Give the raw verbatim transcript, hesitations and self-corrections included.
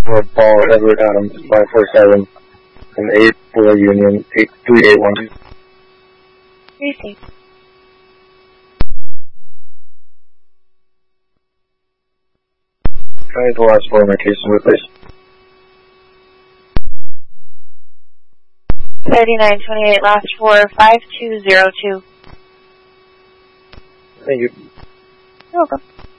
for Paul Edward Adams, five four seven, and eight four Union, eight three eight one. Received. Can I have the last four of my case number, please? thirty-nine twenty-eight, last four, five two zero two. Thank you. You're welcome.